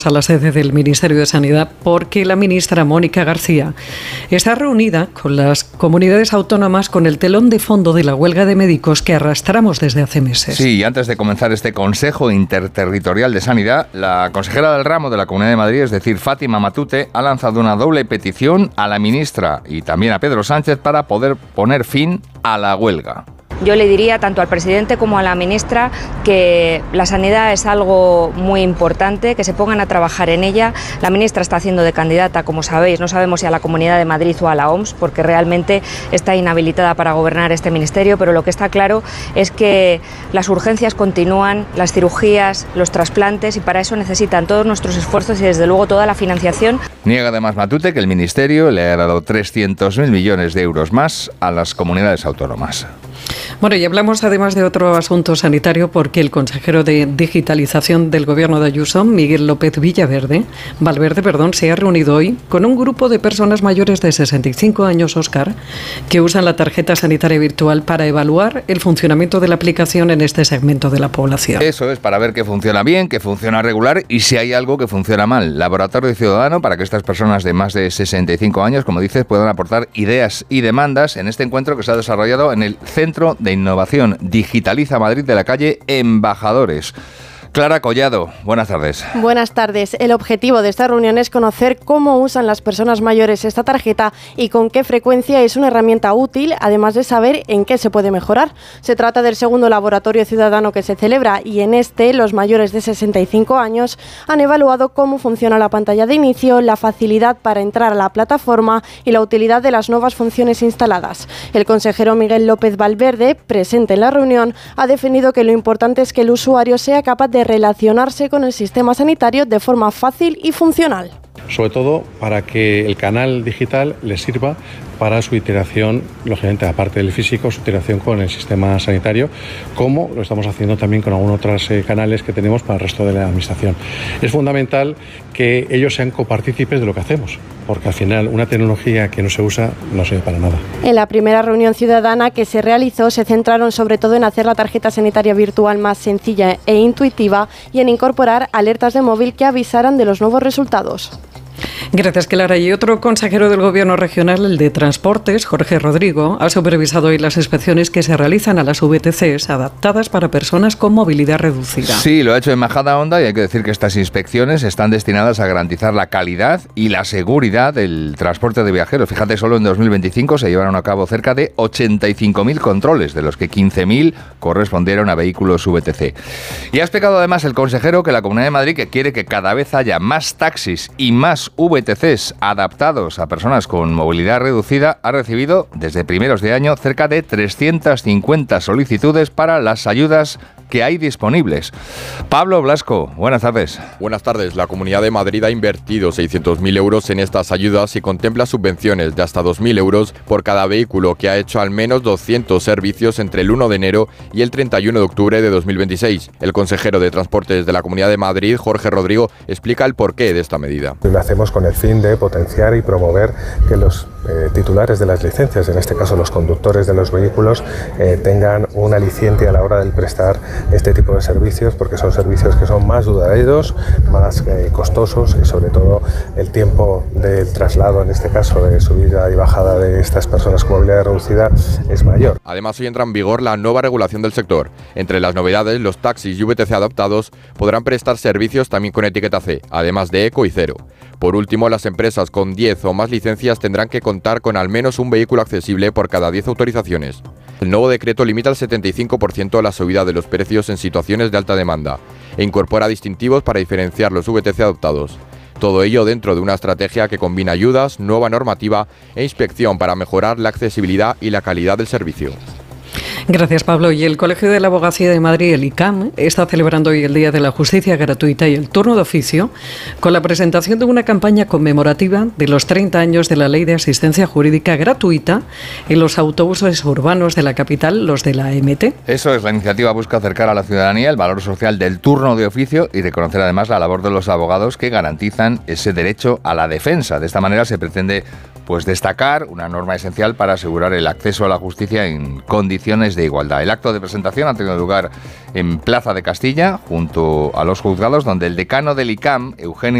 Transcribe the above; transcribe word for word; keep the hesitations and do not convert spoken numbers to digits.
a la sede del Ministerio de Sanidad porque la ministra Mónica García está reunida con las comunidades autónomas con el telón de fondo de la huelga de médicos que arrastramos desde hace meses. Sí, y antes de comenzar este Consejo Interterritorial de Sanidad, la consejera del ramo de la Comunidad de Madrid, es decir, Fátima Matute, ha lanzado una doble petición a la ministra y también a Pedro Sánchez para poder poner fin a la huelga. Yo le diría tanto al presidente como a la ministra que la sanidad es algo muy importante, que se pongan a trabajar en ella. La ministra está haciendo de candidata, como sabéis, no sabemos si a la Comunidad de Madrid o a la O M S, porque realmente está inhabilitada para gobernar este ministerio, pero lo que está claro es que las urgencias continúan, las cirugías, los trasplantes, y para eso necesitan todos nuestros esfuerzos y desde luego toda la financiación. Niega además Matute que el ministerio le ha dado trescientos mil millones de euros más a las comunidades autónomas. Bueno, y hablamos además de otro asunto sanitario porque el consejero de Digitalización del Gobierno de Ayuso, Miguel López Villaverde, Valverde, perdón, se ha reunido hoy con un grupo de personas mayores de sesenta y cinco años, Óscar, que usan la tarjeta sanitaria virtual para evaluar el funcionamiento de la aplicación en este segmento de la población. Eso es, para ver qué funciona bien, qué funciona regular y si hay algo que funciona mal. Laboratorio Ciudadano para que estas personas de más de sesenta y cinco años, como dices, puedan aportar ideas y demandas en este encuentro que se ha desarrollado en el Centro de Innovación Digitaliza Madrid de la calle Embajadores. Clara Collado, buenas tardes. Buenas tardes. El objetivo de esta reunión es conocer cómo usan las personas mayores esta tarjeta y con qué frecuencia es una herramienta útil, además de saber en qué se puede mejorar. Se trata del segundo laboratorio ciudadano que se celebra y en este los mayores de sesenta y cinco años han evaluado cómo funciona la pantalla de inicio, la facilidad para entrar a la plataforma y la utilidad de las nuevas funciones instaladas. El consejero Miguel López Valverde, presente en la reunión, ha definido que lo importante es que el usuario sea capaz de relacionarse con el sistema sanitario de forma fácil y funcional. Sobre todo para que el canal digital le sirva para su iteración, lógicamente, aparte del físico, su iteración con el sistema sanitario, como lo estamos haciendo también con algunos otros eh, canales que tenemos para el resto de la administración. Es fundamental que ellos sean copartícipes de lo que hacemos, porque al final una tecnología que no se usa no sirve para nada. En la primera reunión ciudadana que se realizó se centraron sobre todo en hacer la tarjeta sanitaria virtual más sencilla e intuitiva y en incorporar alertas de móvil que avisaran de los nuevos resultados. Gracias, Clara. Y otro consejero del Gobierno regional, el de Transportes, Jorge Rodrigo, ha supervisado hoy las inspecciones que se realizan a las V T Cs adaptadas para personas con movilidad reducida. Sí, lo ha hecho en Majadahonda y hay que decir que estas inspecciones están destinadas a garantizar la calidad y la seguridad del transporte de viajeros. Fíjate, solo en dos mil veinticinco se llevaron a cabo cerca de ochenta y cinco mil controles, de los que quince mil correspondieron a vehículos V T C. Y ha explicado además el consejero que la Comunidad de Madrid, que quiere que cada vez haya más taxis y más V T Cs adaptados a personas con movilidad reducida, ha recibido desde primeros de año cerca de trescientas cincuenta solicitudes para las ayudas que hay disponibles. Pablo Blasco, buenas tardes. Buenas tardes. La Comunidad de Madrid ha invertido seiscientos mil euros en estas ayudas y contempla subvenciones de hasta dos mil euros por cada vehículo que ha hecho al menos doscientos servicios entre el uno de enero y el treinta y uno de octubre de dos mil veintiséis. El consejero de Transportes de la Comunidad de Madrid, Jorge Rodrigo, explica el porqué de esta medida. Lo hacemos con el fin de potenciar y promover que los eh, titulares de las licencias, en este caso los conductores de los vehículos, eh, tengan un aliciente a la hora de prestar este tipo de servicios, porque son servicios que son más duraderos, más eh, costosos y sobre todo el tiempo del traslado, en este caso de subida y bajada de estas personas con movilidad reducida, es mayor. Además, hoy entra en vigor la nueva regulación del sector. Entre las novedades, los taxis y V T C adaptados podrán prestar servicios también con etiqueta C, además de eco y cero. Por último, las empresas con diez o más licencias tendrán que contar con al menos un vehículo accesible por cada diez autorizaciones. El nuevo decreto limita al setenta y cinco por ciento la subida de los precios en situaciones de alta demanda e incorpora distintivos para diferenciar los V T C adoptados. Todo ello dentro de una estrategia que combina ayudas, nueva normativa e inspección para mejorar la accesibilidad y la calidad del servicio. Gracias, Pablo. Y el Colegio de la Abogacía de Madrid, el I C A M, está celebrando hoy el Día de la Justicia Gratuita y el turno de oficio con la presentación de una campaña conmemorativa de los treinta años de la Ley de Asistencia Jurídica Gratuita en los autobuses urbanos de la capital, los de la M T. Eso es, la iniciativa busca acercar a la ciudadanía el valor social del turno de oficio y reconocer además la labor de los abogados que garantizan ese derecho a la defensa. De esta manera se pretende pues destacar una norma esencial para asegurar el acceso a la justicia en condiciones condiciones de igualdad. El acto de presentación ha tenido lugar en Plaza de Castilla, junto a los juzgados, donde el decano del I C A M, Eugenio